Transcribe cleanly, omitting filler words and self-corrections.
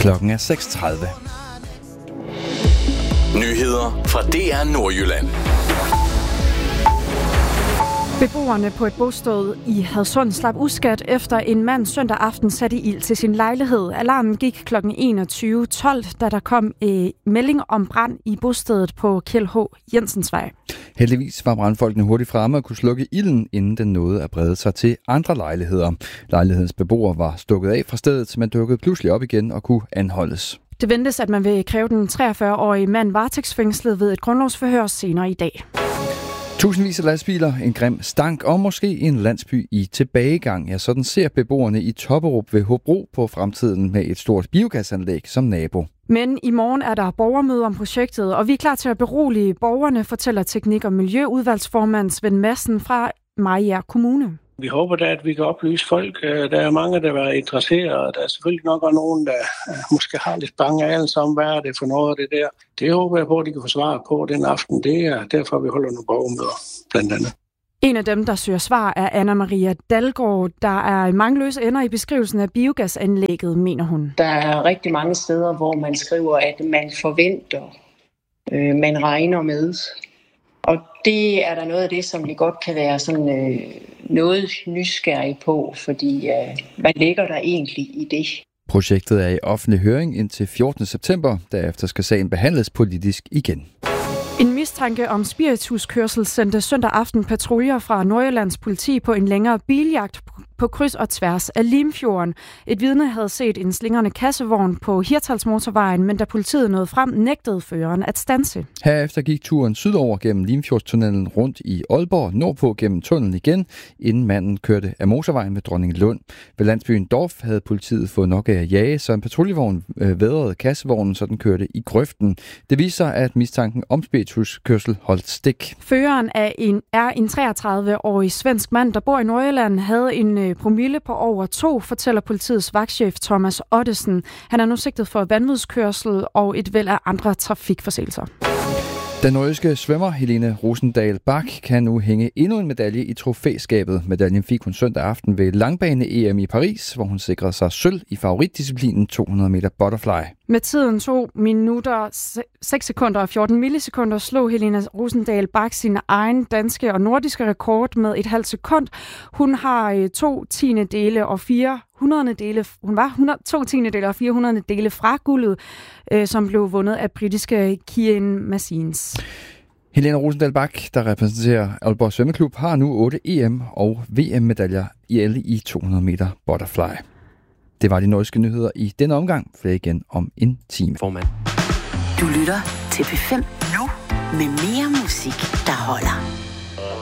Klokken er 6:30. Nyheder fra DR Nordjylland. Beboerne på et bosted i Hadsund slap uskadt efter en mand søndag aften satte ild til sin lejlighed. Alarmen gik kl. 21.12, da der kom melding om brand i bostedet på Kjeld H. Jensensvej. Heldigvis var brandfolkene hurtigt fremme og kunne slukke ilden, inden den nåede at brede sig til andre lejligheder. Lejlighedens beboere var stukket af fra stedet, men dukkede pludselig op igen og kunne anholdes. Det ventes, at man vil kræve den 43-årige mand varetægtsfængslet ved et grundlovsforhør senere i dag. Tusindvis af lastbiler, en grim stank og måske en landsby i tilbagegang. Ja, sådan ser beboerne i Topperup ved Hobro på fremtiden med et stort biogasanlæg som nabo. Men i morgen er der borgermøde om projektet, og vi er klar til at berolige borgerne, fortæller teknik- og miljøudvalgsformand Svend Madsen fra Mariager Kommune. Vi håber da, at vi kan oplyse folk. Der er mange, der er interesseret, og der er selvfølgelig nok også nogen, der måske har lidt bange anelse om, hvad er det for noget af det der. Det håber jeg på, at de kan få svar på den aften. Det er derfor, vi holder nogle borgermøder, blandt andet. En af dem, der søger svar, er Anna-Maria Dalgaard. Der er mange løse ender i beskrivelsen af biogasanlægget, mener hun. Der er rigtig mange steder, hvor man skriver, at man forventer, man regner med. Og det er der noget af det, som vi godt kan være sådan noget nysgerrig på, fordi hvad ligger der egentlig i det? Projektet er i offentlig høring indtil 14. september. Derefter skal sagen behandles politisk igen. En mistanke om spirituskørsel sendte søndag aften patruljer fra Nordjyllands politi på en længere biljagt på kryds og tværs af Limfjorden. Et vidne havde set en slingrende kassevogn på Hirtshalsmotorvejen, men da politiet nåede frem, nægtede føreren at standse. Herefter gik turen sydover gennem Limfjordstunnelen rundt i Aalborg, nordpå gennem tunnelen igen, inden manden kørte af motorvejen ved Dronninglund. Ved landsbyen Dorf havde politiet fået nok af at jage, så en patruljevogn vædrede kassevognen, så den kørte i grøften. Det viser, at mistanken om spirituskørsel holdt stik. Føreren er en 33-årig svensk mand, der bor i Nordjylland, havde en promille på over 2, fortæller politiets vagtchef Thomas Ottesen. Han er nu sigtet for vanvidskørsel og et væld af andre trafikforseelser. Den nordjyske svømmer Helene Rosendal Bach kan nu hænge endnu en medalje i trofæskabet. Medaljen fik hun søndag aften ved langbane-EM i Paris, hvor hun sikrede sig sølv i favoritdisciplinen 200 meter butterfly. Med tiden 2 minutter, 6 sekunder og 14 millisekunder slog Helene Rosendal Bach sin egen danske og nordiske rekord med et halvt sekund. Hun har 2 tiendedele og 400 dele. Hun var 2 tiendedele og 400 dele fra guldet, som blev vundet af britiske Kian Massins. Helene Rosendal Bach, der repræsenterer Aalborg Svømmeklub, har nu 8 EM- og VM-medaljer i alle i 200 meter butterfly. Det var de nordiske nyheder i denne omgang. Flere igen om en time. Formand. Du lytter til P5 nu med mere musik, der holder.